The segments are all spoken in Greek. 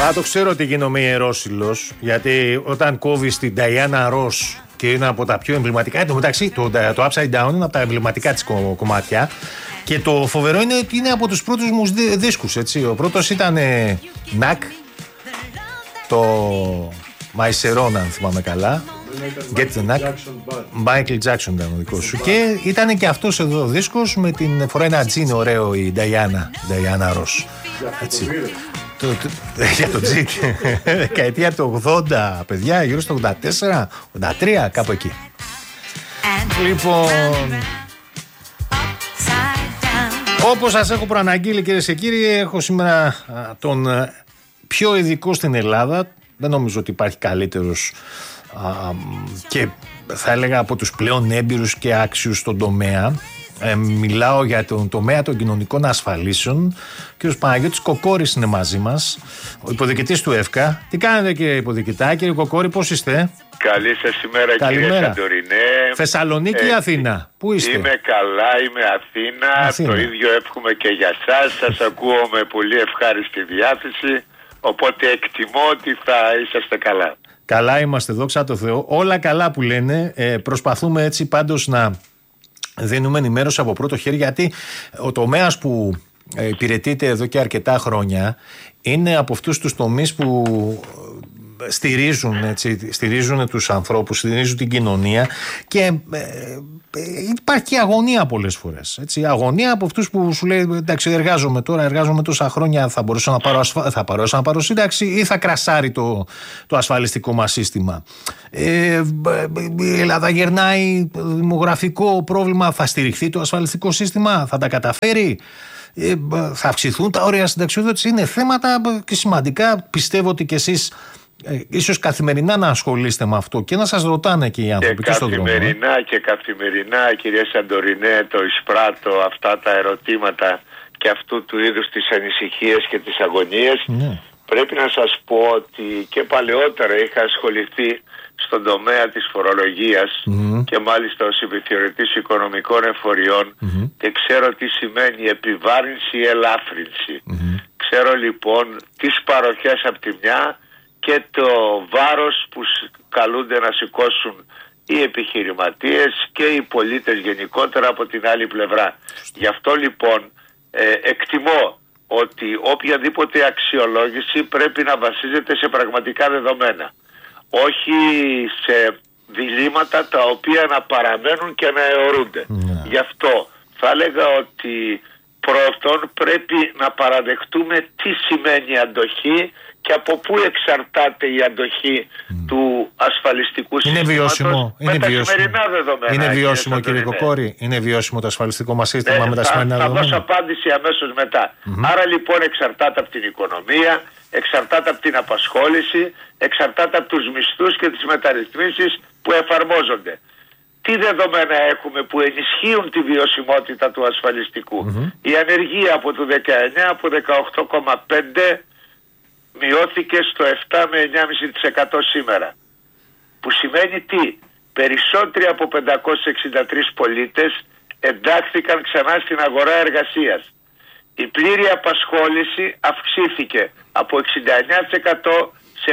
Το ξέρω ότι γίνομαι ιερόσυλος, γιατί όταν κόβεις την Diana Ross και είναι από τα πιο εμβληματικά, εν τω μεταξύ το Upside Down είναι από τα εμβληματικά της κομμάτια, και το φοβερό είναι ότι είναι από τους πρώτους μου δίσκους, έτσι. Ο πρώτος ήταν Knack, το My Serona, αν θυμάμαι καλά. Get the Knack. Michael Jackson ήταν ο δικός σου. Και ήταν και αυτός εδώ ο δίσκος, με την φορά ένα τζιν ωραίο η Diana Ross. Έτσι. Για το τζιν. Δεκαετία του 80, παιδιά, γύρω στο 84, 83, κάπου εκεί. Λοιπόν, όπως σας έχω προαναγγείλει, κυρίες και κύριοι, έχω σήμερα τον πιο ειδικό στην Ελλάδα. Δεν νομίζω ότι υπάρχει καλύτερος και θα έλεγα από τους πλέον έμπειρους και άξιους στον τομέα. Μιλάω για τον τομέα των κοινωνικών ασφαλίσεων. Ο κ. Παναγιώτης Κοκόρης είναι μαζί μας, ο υποδιοικητής του ΕΦΚΑ. Τι κάνετε, κύριε υποδιοικητά? Κύριε Κοκόρη, πώς είστε? Καλή σας ημέρα, κύριε Σαντορινέ. Θεσσαλονίκη ή Αθήνα? Πού είστε? Είμαι καλά, είμαι Αθήνα. Το ίδιο εύχομαι και για σας. Σας ακούω με πολύ ευχάριστη διάθεση, οπότε εκτιμώ ότι θα είσαστε καλά. Καλά είμαστε, δόξα τω Θεώ. Όλα καλά που λένε. Προσπαθούμε έτσι πάντως να δίνουμε ενημέρωση από πρώτο χέρι, γιατί ο τομέας που υπηρετείται εδώ και αρκετά χρόνια είναι από αυτούς τους τομείς που στηρίζουν τους ανθρώπους, στηρίζουν την κοινωνία, και υπάρχει και αγωνία πολλές φορές. Έτσι, αγωνία από αυτούς που σου λέει, εντάξει, εργάζομαι τόσα χρόνια, θα μπορούσα να πάρω σύνταξη, ή θα κρασάρει το ασφαλιστικό μας σύστημα. Η Ελλάδα γερνάει, δημογραφικό πρόβλημα, θα στηριχθεί το ασφαλιστικό σύστημα, θα τα καταφέρει? Θα αυξηθούν τα όρια συνταξιοδότηση? Είναι θέματα και σημαντικά. Πιστεύω ότι κι εσείς ίσως καθημερινά να ασχολείστε με αυτό και να σας ρωτάνε και οι άνθρωποι και στον δρόμο. Καθημερινά, κυρία Σαντορινέ, το εισπράττω αυτά τα ερωτήματα και αυτού του είδους τις ανησυχίες και τις αγωνίες. Ναι. Πρέπει να σας πω ότι και παλαιότερα είχα ασχοληθεί στον τομέα της φορολογίας και μάλιστα ως επιθεωρητής οικονομικών εφοριών, και ξέρω τι σημαίνει επιβάρυνση ή ελάφρυνση. Ξέρω λοιπόν τις παροχές από τη μια και το βάρος που καλούνται να σηκώσουν οι επιχειρηματίες και οι πολίτες γενικότερα από την άλλη πλευρά. Γι' αυτό λοιπόν εκτιμώ ότι οποιαδήποτε αξιολόγηση πρέπει να βασίζεται σε πραγματικά δεδομένα, όχι σε διλήμματα τα οποία να παραμένουν και να αιωρούνται. Γι' αυτό θα έλεγα ότι πρώτον πρέπει να παραδεχτούμε τι σημαίνει αντοχή και από πού εξαρτάται η αντοχή του ασφαλιστικού συστήματος με τα σημερινά δεδομένα. Είναι βιώσιμο, κύριε Κοκόρη? Είναι βιώσιμο το ασφαλιστικό μας σύστημα με τα σημερινά δεδομένα? Θα δώσω απάντηση αμέσως μετά. Άρα λοιπόν εξαρτάται από την οικονομία, εξαρτάται από την απασχόληση, εξαρτάται από τους μισθούς και τις μεταρρυθμίσεις που εφαρμόζονται. Τι δεδομένα έχουμε που ενισχύουν τη βιωσιμότητα του ασφαλιστικού? Η ανεργία από το 19 από 18,5 μειώθηκε στο 7 με 9,5% σήμερα. Που σημαίνει τι? Περισσότεροι από 563 πολίτες εντάχθηκαν ξανά στην αγορά εργασίας. Η πλήρη απασχόληση αυξήθηκε από 69% σε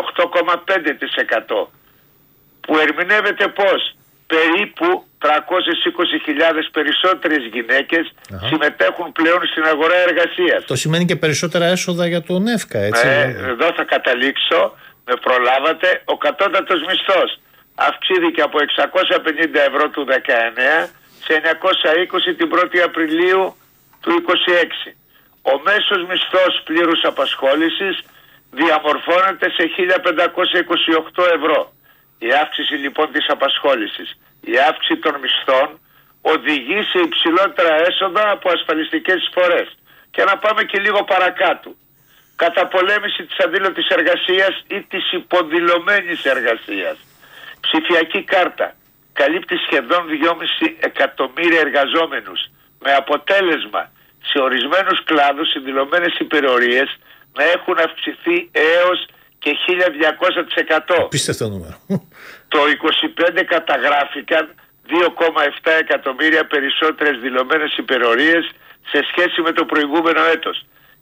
78,5%. Που ερμηνεύεται πώς? Περίπου 320.000 περισσότερες γυναίκες συμμετέχουν πλέον στην αγορά εργασίας. Το σημαίνει και περισσότερα έσοδα για τον ΕΦΚΑ, έτσι? Εδώ θα καταλήξω, με προλάβατε. Ο κατώτατος μισθός αυξήθηκε από 650 ευρώ του 19 σε 920 την 1η Απριλίου του 26. Ο μέσος μισθός πλήρους απασχόλησης διαμορφώνεται σε 1.528 ευρώ. Η αύξηση λοιπόν της απασχόλησης, η αύξηση των μισθών οδηγεί σε υψηλότερα έσοδα από ασφαλιστικές εισφορές. Και να πάμε και λίγο παρακάτω. Καταπολέμηση της αδήλωτης εργασίας ή της υποδηλωμένης εργασίας. Ψηφιακή κάρτα καλύπτει σχεδόν 2,5 εκατομμύρια εργαζόμενους, με αποτέλεσμα σε ορισμένους κλάδους οι δηλωμένες υπερορίες να έχουν αυξηθεί έως και 1.200%. Απίστευτο νούμερο. Το 25 καταγράφηκαν 2,7 εκατομμύρια περισσότερες δηλωμένες υπερορίες σε σχέση με το προηγούμενο έτος.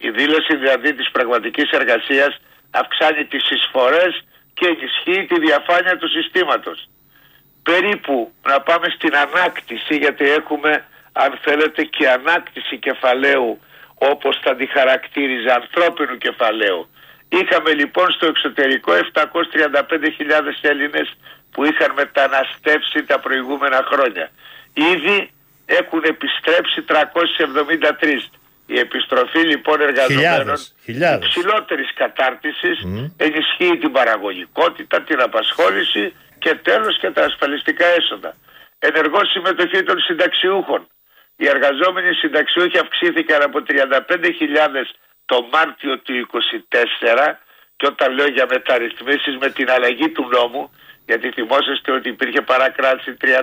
Η δήλωση δηλαδή της πραγματικής εργασίας αυξάνει τις εισφορές και ενισχύει τη διαφάνεια του συστήματος. Περίπου να πάμε στην ανάκτηση, γιατί έχουμε, αν θέλετε, και ανάκτηση κεφαλαίου, όπως θα τη χαρακτήριζε, ανθρώπινου κεφαλαίου. Είχαμε λοιπόν στο εξωτερικό 735.000 Έλληνες που είχαν μεταναστεύσει τα προηγούμενα χρόνια. Ήδη έχουν επιστρέψει 373. Η επιστροφή λοιπόν εργαζομένων υψηλότερης κατάρτισης ενισχύει την παραγωγικότητα, την απασχόληση και τέλος και τα ασφαλιστικά έσοδα. Ενεργό συμμετοχή των συνταξιούχων. Οι εργαζόμενοι συνταξιούχοι αυξήθηκαν από 35.000 το Μάρτιο του 2024, και όταν λέω για μεταρρυθμίσεις με την αλλαγή του νόμου, γιατί θυμόσαστε ότι υπήρχε παρακράτηση 30%,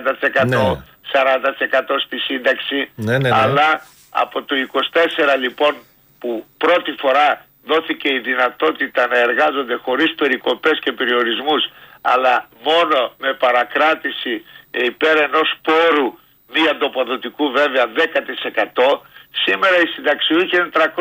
40% στη σύνταξη, αλλά από το 24 λοιπόν που πρώτη φορά δόθηκε η δυνατότητα να εργάζονται χωρίς περικοπές και περιορισμούς, αλλά μόνο με παρακράτηση υπέρ ενός πόρου μη ανταποδοτικού βέβαια 10%, σήμερα οι συνταξιούχοι είναι 300.000.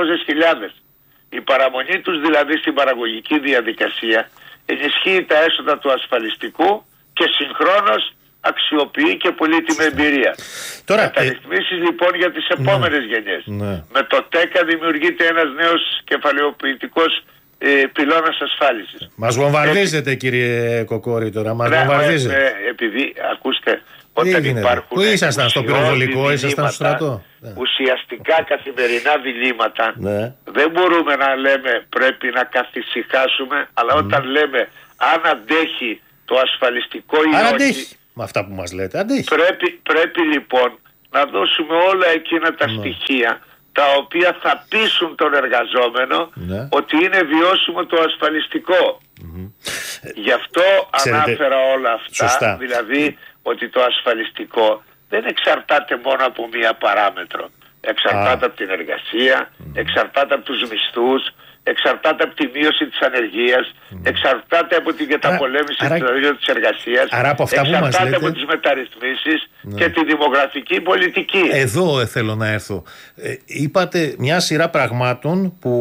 Η παραμονή τους δηλαδή στην παραγωγική διαδικασία ενισχύει τα έσοδα του ασφαλιστικού και συγχρόνως αξιοποιεί και πολύτιμη εμπειρία. Μεταρρυθμίσεις λοιπόν για τις επόμενες γενιές. Με το ΤΕΚΑ δημιουργείται ένας νέος κεφαλαιοποιητικός πυλώνας ασφάλισης. Μας βομβαρδίζετε κύριε Κοκόρη τώρα, μας βομβαρδίζετε. Επειδή, ακούστε, όταν υπάρχουν... Πού ήσασταν, στο πυροβολικό, ήσασταν στο στρατό? Ουσιαστικά καθημερινά διλήμματα, δεν μπορούμε να λέμε πρέπει να καθησυχάσουμε, αλλά όταν λέμε αν αντέχει το ασφαλιστικό ή όχι, με αυτά που μας λέτε, αντέχει. Πρέπει λοιπόν να δώσουμε όλα εκείνα τα στοιχεία τα οποία θα πείσουν τον εργαζόμενο ότι είναι βιώσιμο το ασφαλιστικό. Γι' αυτό ανάφερα όλα αυτά, δηλαδή ότι το ασφαλιστικό δεν εξαρτάται μόνο από μία παράμετρο. Εξαρτάται από την εργασία, εξαρτάται από τους μισθούς, εξαρτάται από τη μείωση της ανεργίας, εξαρτάται από την καταπολέμηση της εργασίας, εξαρτάται από τις μεταρρυθμίσεις και τη δημογραφική πολιτική. Εδώ θέλω να έρθω. Είπατε μια σειρά πραγμάτων που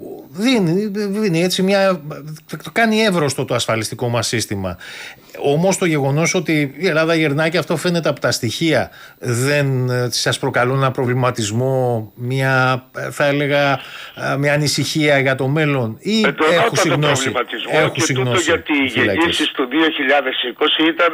δίνει έτσι κάνει εύρωστο το ασφαλιστικό μας σύστημα. Όμως το γεγονός ότι η Ελλάδα γερνάει, και αυτό φαίνεται από τα στοιχεία, δεν σας προκαλούν ένα προβληματισμό, θα έλεγα μια ανησυχία για το μέλλον, ή έχουν συγνώσει? Έχουν συγνώσει, γιατί οι γεννήσεις του 2020 ήταν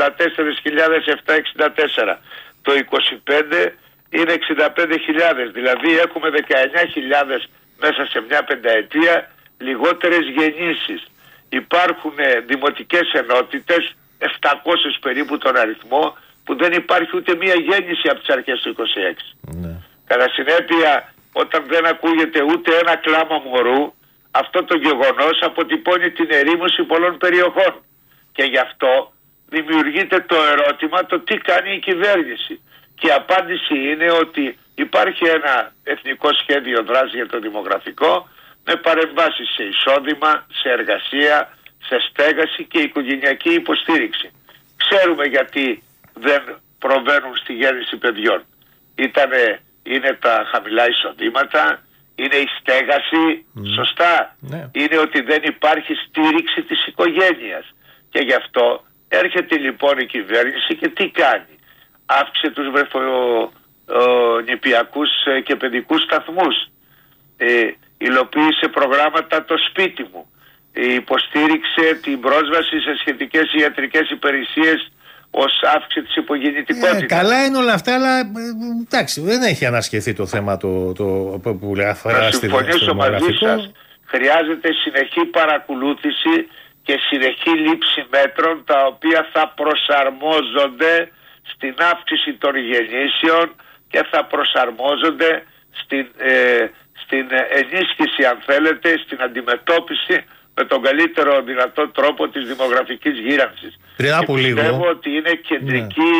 84.764. Το 2025 είναι 65.000, δηλαδή έχουμε 19.000 μέσα σε μια πενταετία λιγότερες γεννήσεις. Υπάρχουν δημοτικές ενότητες, 700 περίπου τον αριθμό, που δεν υπάρχει ούτε μία γέννηση από τις αρχές του 26. Κατά συνέπεια, όταν δεν ακούγεται ούτε ένα κλάμα μωρού, αυτό το γεγονός αποτυπώνει την ερήμωση πολλών περιοχών. Και γι' αυτό δημιουργείται το ερώτημα το τι κάνει η κυβέρνηση. Και η απάντηση είναι ότι υπάρχει ένα εθνικό σχέδιο δράσης για το δημογραφικό, με παρεμβάσεις σε εισόδημα, σε εργασία, σε στέγαση και οικογενειακή υποστήριξη. Ξέρουμε γιατί δεν προβαίνουν στη γέννηση παιδιών. Είναι τα χαμηλά εισοδήματα, είναι η στέγαση, σωστά. Είναι ότι δεν υπάρχει στήριξη της οικογένειας. Και γι' αυτό έρχεται λοιπόν η κυβέρνηση και τι κάνει? Αύξησε τους βρεφονιπιακούς και παιδικούς σταθμούς. Υλοποίησε προγράμματα το σπίτι μου, υποστήριξε την πρόσβαση σε σχετικές ιατρικές υπηρεσίες ως αύξηση της υπογεννητικότητας. Καλά είναι όλα αυτά, αλλά εντάξει, δεν έχει ανασχεθεί το θέμα που λέει αφορά. Να συμφωνήσω μαζί σας, χρειάζεται συνεχή παρακολούθηση και συνεχή λήψη μέτρων, τα οποία θα προσαρμόζονται στην αύξηση των γεννήσεων και θα προσαρμόζονται στην ενίσχυση, αν θέλετε, στην αντιμετώπιση με τον καλύτερο δυνατό τρόπο της δημογραφικής γύρανσης. Πριν από λίγο, πιστεύω ότι είναι κεντρική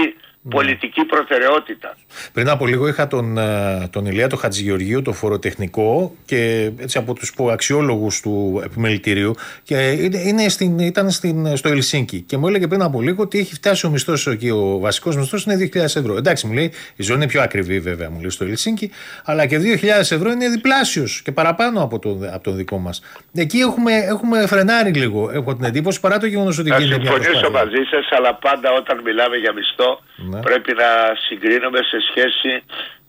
πολιτική προτεραιότητα. Πριν από λίγο είχα τον Ηλία το Χατζηγεωργίου, το φοροτεχνικό, και έτσι από τους αξιόλογους του επιμελητηρίου, και ήταν στο Ελσίνκι, και μου έλεγε πριν από λίγο ότι έχει φτάσει ο μισθός εκεί, ο βασικός μισθός είναι 2.000 ευρώ. Εντάξει, μου λέει, η ζωή είναι πιο ακριβή βέβαια, μου λέει, στο Ελσίνκι, αλλά και 2.000 ευρώ είναι διπλάσιος και παραπάνω από τον δικό μας. Εκεί έχουμε φρενάρει λίγο, έχω την εντύπωση, παρά το γεγονός ότι γίνεται μια προσπάθεια. Θα συμφωνήσω μαζί σας, αλλά πάντα όταν μιλάμε για μισθό, πρέπει να συγκρίνουμε σε σχέση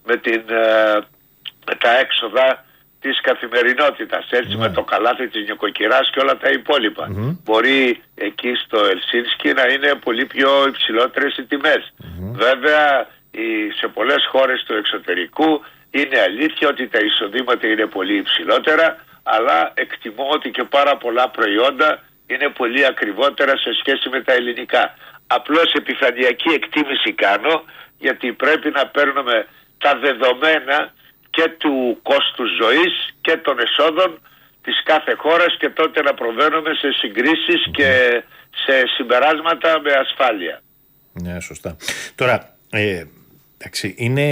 με τα έξοδα της καθημερινότητας, έτσι, με το καλάθι της νοικοκυράς και όλα τα υπόλοιπα. Μπορεί εκεί στο Ελσίνσκι να είναι πολύ πιο υψηλότερες οι τιμές. Βέβαια, σε πολλές χώρες του εξωτερικού είναι αλήθεια ότι τα εισοδήματα είναι πολύ υψηλότερα, αλλά εκτιμώ ότι και πάρα πολλά προϊόντα είναι πολύ ακριβότερα σε σχέση με τα ελληνικά. Απλώς επιφανειακή εκτίμηση κάνω, γιατί πρέπει να παίρνουμε τα δεδομένα και του κόστους ζωής και των εσόδων της κάθε χώρας, και τότε να προβαίνουμε σε συγκρίσεις και σε συμπεράσματα με ασφάλεια. Ναι, σωστά. Τώρα, εντάξει,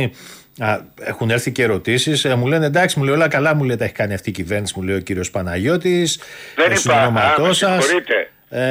έχουν έρθει και ερωτήσεις, μου λένε εντάξει, μου λέει όλα καλά, μου λέει τα έχει κάνει αυτή η κυβέρνηση, μου λέει ο κύριος Παναγιώτης, δεν είπα, συγχωρείτε.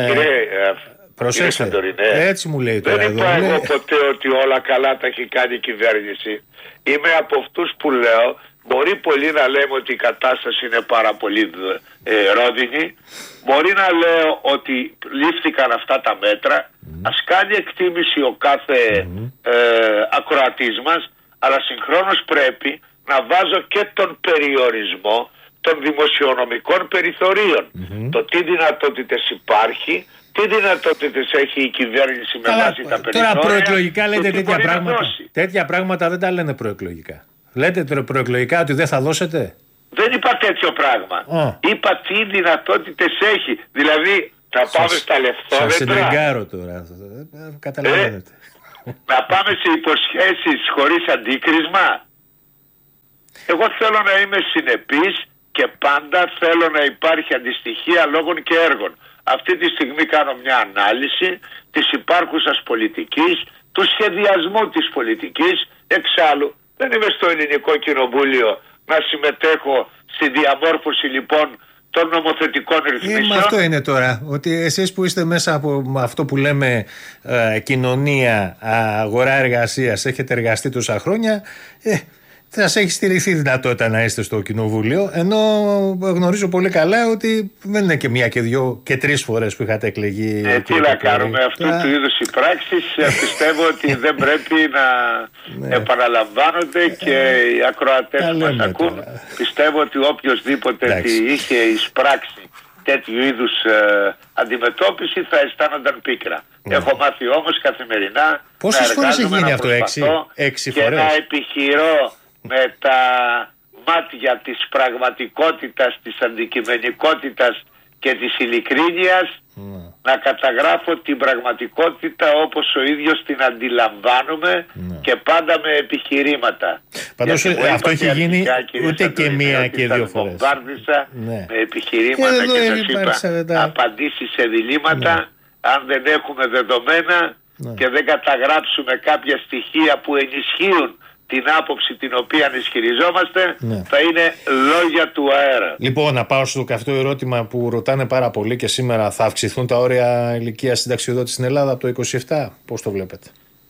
Προσέξτε, έτσι μου λέει τώρα. Δεν είπα εγώ ποτέ ότι όλα καλά τα έχει κάνει η κυβέρνηση. Είμαι από αυτούς που λέω, μπορεί πολύ να λέμε ότι η κατάσταση είναι πάρα πολύ ρόδινη, μπορεί να λέω ότι λήφθηκαν αυτά τα μέτρα, ας κάνει εκτίμηση ο κάθε ακροατής μας, αλλά συγχρόνως πρέπει να βάζω και τον περιορισμό των δημοσιονομικών περιθωρίων. Το τι δυνατότητες υπάρχει, τι δυνατότητες έχει η κυβέρνηση με βάση τα περιθώρια. Τώρα προεκλογικά λέτε τέτοια πράγματα. Τέτοια πράγματα δεν τα λένε προεκλογικά. Λέτε προεκλογικά ότι δεν θα δώσετε. Δεν είπα τέτοιο πράγμα. Είπα τι δυνατότητες έχει. Δηλαδή θα πάμε στα λεφτά. Σας συντριγκάρω τώρα. Καταλαβαίνετε. Να πάμε σε υποσχέσεις χωρίς αντίκρισμα. Εγώ θέλω να είμαι συνεπής και πάντα θέλω να υπάρχει αντιστοιχεία λόγων και έργων. Αυτή τη στιγμή κάνω μια ανάλυση της υπάρχουσας πολιτικής, του σχεδιασμού της πολιτικής. Εξάλλου δεν είμαι στο Ελληνικό Κοινοβούλιο να συμμετέχω στη διαμόρφωση λοιπόν των νομοθετικών ρυθμίσεων. Αυτό είναι τώρα, ότι εσείς που είστε μέσα από αυτό που λέμε κοινωνία, αγορά εργασίας, έχετε εργαστεί τόσα χρόνια, σας έχει στηριχθεί η δυνατότητα να είστε στο Κοινοβούλιο, ενώ γνωρίζω πολύ καλά ότι δεν είναι και μία και δύο και τρεις φορές που είχατε εκλεγεί. Τι να κάνουμε, αυτού του είδους οι πράξεις πιστεύω ότι δεν πρέπει να επαναλαμβάνονται και οι ακροατές που μας ακούν. Πιστεύω ότι οποιοσδήποτε είχε εισπράξει τέτοιου είδους αντιμετώπιση θα αισθάνονταν πίκρα. Έχω μάθει όμως καθημερινά πόσες φορές έχει γίνει αυτό, 6 και φορές. να επιχειρώ με τα μάτια της πραγματικότητας, της αντικειμενικότητας και της ειλικρίνειας να καταγράφω την πραγματικότητα όπως ο ίδιος την αντιλαμβάνομαι και πάντα με επιχειρήματα. Πάντως αυτό έχει γίνει ούτε και μία και δύο φορές. Με επιχειρήματα και σας είπα απαντήσεις σε διλήμματα. Αν δεν έχουμε δεδομένα και δεν καταγράψουμε κάποια στοιχεία που ενισχύουν την άποψη την οποία ισχυριζόμαστε, θα είναι λόγια του αέρα. Λοιπόν, να πάω στο καυτό ερώτημα που ρωτάνε πάρα πολύ και σήμερα. Θα αυξηθούν τα όρια ηλικίας συνταξιοδότησης στην Ελλάδα από το 27? Πώς το βλέπετε?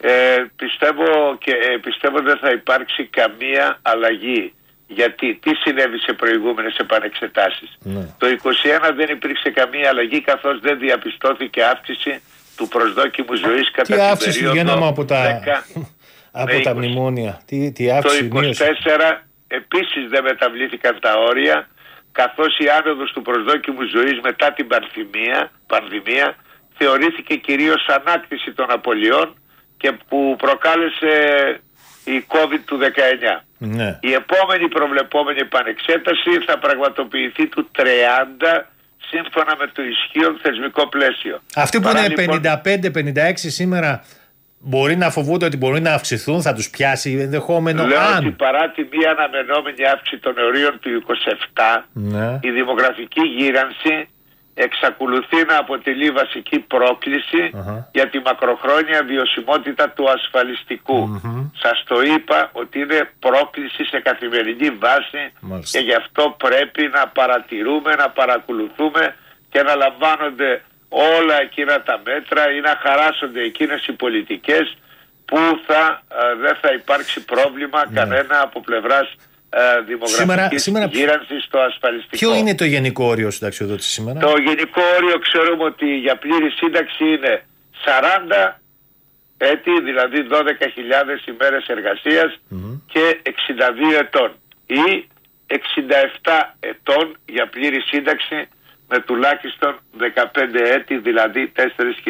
Πιστεύω δεν θα υπάρξει καμία αλλαγή. Γιατί τι συνέβη σε προηγούμενες επανεξετάσεις? Το 21 δεν υπήρξε καμία αλλαγή, καθώς δεν διαπιστώθηκε αύξηση του προσδόκιμου ζωής κατά την περίοδο από τα μνημόνια. Τι αύξηση? Το 24 επίσης δεν μεταβλήθηκαν τα όρια, καθώς η άνοδος του προσδόκιμου ζωής μετά την πανδημία θεωρήθηκε κυρίως ανάκτηση των απολειών και που προκάλεσε η COVID του 19. Η επόμενη προβλεπόμενη επανεξέταση θα πραγματοποιηθεί του 30 σύμφωνα με το ισχύον θεσμικό πλαίσιο. Αυτοί που είναι 55-56 σήμερα μπορεί να φοβούνται ότι μπορεί να αυξηθούν, θα τους πιάσει ενδεχόμενο? Λέω ότι παρά τη μία αναμενόμενη αύξηση των ορίων του 27, η δημογραφική γύρανση εξακολουθεί να αποτελεί βασική πρόκληση για τη μακροχρόνια βιωσιμότητα του ασφαλιστικού. Σας το είπα ότι είναι πρόκληση σε καθημερινή βάση. Και γι' αυτό πρέπει να παρατηρούμε, να παρακολουθούμε και να λαμβάνονται όλα εκείνα τα μέτρα ή να χαράσσονται εκείνες οι πολιτικές που δεν θα υπάρξει πρόβλημα κανένα από πλευράς δημογραφικής γύρανσης στο ασφαλιστικό. Ποιο είναι το γενικό όριο συνταξιοδότηση σήμερα? Το γενικό όριο ξέρουμε ότι για πλήρη σύνταξη είναι 40 έτη, δηλαδή 12.000 ημέρες εργασίας και 62 ετών ή 67 ετών για πλήρη σύνταξη με τουλάχιστον 15 έτη, δηλαδή 4.500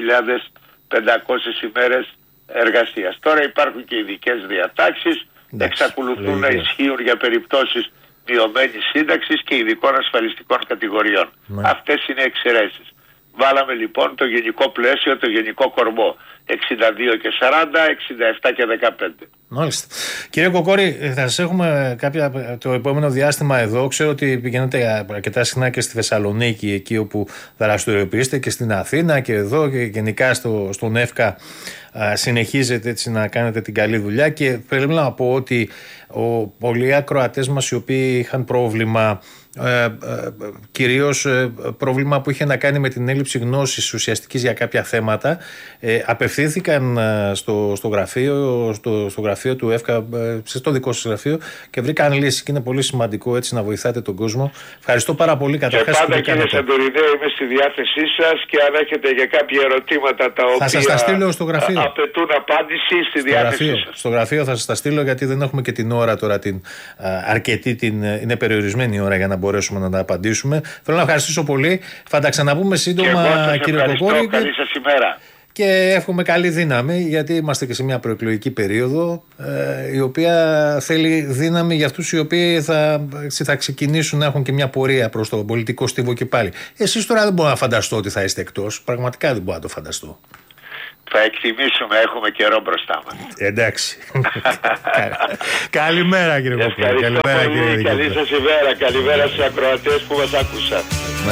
ημέρες εργασίας. Τώρα υπάρχουν και ειδικές διατάξεις, εξακολουθούν να ισχύουν για περιπτώσεις μειωμένης σύνταξης και ειδικών ασφαλιστικών κατηγοριών. Αυτές είναι εξαιρέσεις. Βάλαμε λοιπόν το γενικό πλαίσιο, το γενικό κορμό. 62 και 40, 67 και 15. Μάλιστα. Κύριε Κοκόρη, θα σας έχουμε το επόμενο διάστημα εδώ. Ξέρω ότι πηγαίνετε αρκετά συχνά και στη Θεσσαλονίκη, εκεί όπου δραστηριοποιείστε, και στην Αθήνα και εδώ και γενικά στον ΕΦΚΑ συνεχίζετε έτσι να κάνετε την καλή δουλειά. Και πρέπει να πω ότι πολλοί ακροατές μας οι οποίοι είχαν πρόβλημα, κυρίως πρόβλημα που είχε να κάνει με την έλλειψη γνώσης ουσιαστικής για κάποια θέματα, απευθύνθηκαν στο γραφείο του ΕΦΚΑ, στο δικό σας γραφείο, και βρήκαν λύσεις, και είναι πολύ σημαντικό έτσι να βοηθάτε τον κόσμο. Ευχαριστώ πάρα πολύ. Και πάντα, κύριε Σαντορινέ, είμαι στη διάθεσή σας, και αν έχετε για κάποια ερωτήματα τα οποία θα σας τα στείλω στο γραφείο. Απαιτούν απάντηση, στη διάθεσή σας. Στο γραφείο θα σας τα στείλω, γιατί δεν έχουμε και την ώρα τώρα αρκετή, είναι περιορισμένη η ώρα για να μπορέσουμε να τα απαντήσουμε. Θέλω να ευχαριστήσω πολύ. Θα τα ξαναπούμε σύντομα, κύριε Κοκόρη. Καλή σας ημέρα. Και εύχομαι καλή δύναμη, γιατί είμαστε και σε μια προεκλογική περίοδο, η οποία θέλει δύναμη για αυτούς οι οποίοι θα ξεκινήσουν να έχουν και μια πορεία προς το πολιτικό στίβο και πάλι. Εσείς τώρα δεν μπορώ να φανταστώ ότι θα είστε εκτός. Πραγματικά δεν μπορώ να το φανταστώ. Θα εκτιμήσουμε, έχουμε καιρό μπροστά μας. Εντάξει. Καλημέρα, κύριε Κοκόρη. Καλή σας ημέρα, καλημέρα στους ακροατές που μας άκουσαν.